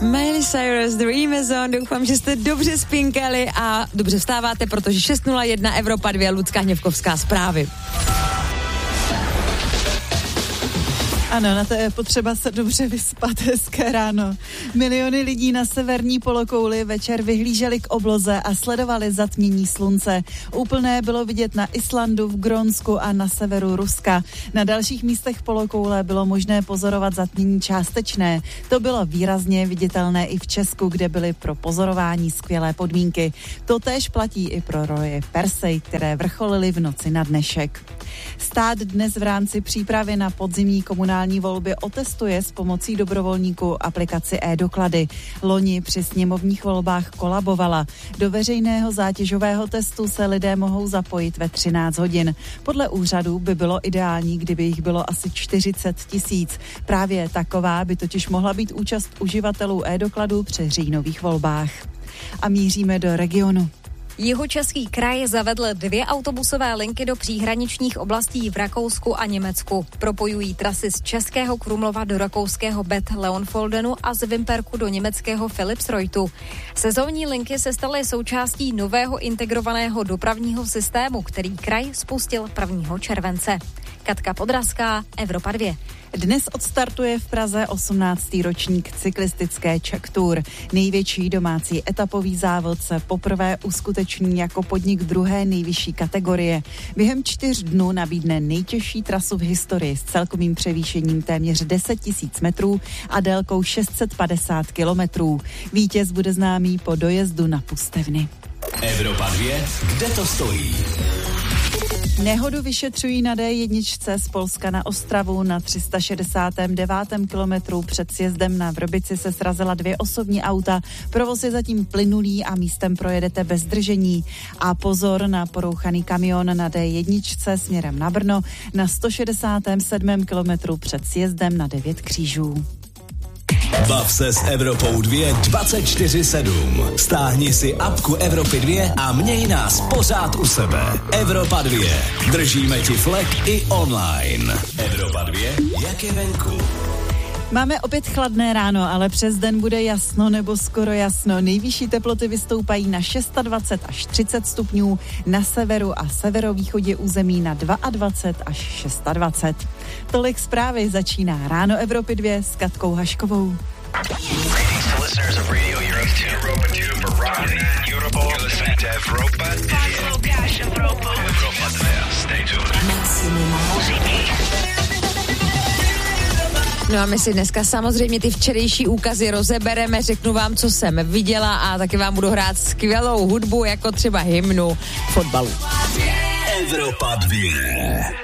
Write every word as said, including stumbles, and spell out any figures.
Miley Cyrus, Dream Zone, doufám, že jste dobře spinkali a dobře vstáváte, protože šest nula jedna Evropa dva, Lucka Hněvkovská, zprávy. Ano, na to je potřeba se dobře vyspat, hezké ráno. Miliony lidí na severní polokouli večer vyhlíželi k obloze a sledovali zatmění slunce. Úplné bylo vidět na Islandu, v Grónsku a na severu Ruska. Na dalších místech polokoule bylo možné pozorovat zatmění částečné. To bylo výrazně viditelné i v Česku, kde byly pro pozorování skvělé podmínky. To též platí i pro roje Persej, které vrcholily v noci na dnešek. Stát dnes v rámci přípravy na podzimní komunální volby otestuje s pomocí dobrovolníků aplikaci e-doklady. Loni při sněmovních volbách kolabovala. Do veřejného zátěžového testu se lidé mohou zapojit ve třináct hodin. Podle úřadů by bylo ideální, kdyby jich bylo asi čtyřicet tisíc. Právě taková by totiž mohla být účast uživatelů e-dokladů při říjnových volbách. A míříme do regionu. Jihočeský kraj zavedl dvě autobusové linky do příhraničních oblastí v Rakousku a Německu. Propojují trasy z českého Krumlova do rakouského Bad Leonfoldenu a z Vimperku do německého Philipsreutu. Sezónní linky se staly součástí nového integrovaného dopravního systému, který kraj spustil prvního července. Katka Podrazská, Evropa dva. Dnes odstartuje v Praze osmnáctý ročník cyklistické Czech Tour. Největší domácí etapový závod se poprvé uskuteční jako podnik druhé nejvyšší kategorie. Během čtyř dnů nabídne nejtěžší trasu v historii s celkovým převýšením téměř deset tisíc metrů a délkou šest set padesát kilometrů. Vítěz bude známý po dojezdu na Pustevny. Evropa dva, kde to stojí? Nehodu vyšetřují na dé jedna z Polska na Ostravu. Na tři sta šedesátém devátém kilometru před sjezdem na Vrbici se srazila dvě osobní auta. Provoz je zatím plynulý a místem projedete bez zdržení. A pozor na porouchaný kamion na dé jedna směrem na Brno na sto šedesátém sedmém kilometru před sjezdem na Devět křížů. Bav se s Evropou dva dvacet čtyři sedm. Stáhni si apku Evropy dva a měj nás pořád u sebe. Evropa dva. Držíme ti flek i online. Evropa dva, jak je venku. Máme opět chladné ráno, ale přes den bude jasno nebo skoro jasno. Nejvyšší teploty vystoupají na dvacet šest až třicet stupňů, na severu a severovýchodě území na dvacet dva až dvacet šest. Tolik zprávy, začíná Ráno Evropy dva s Katkou Haškovou. No a my si dneska samozřejmě ty včerejší úkazy rozebereme, řeknu vám, co jsem viděla a taky vám budu hrát skvělou hudbu, jako třeba hymnu fotbalu. Evropa dva.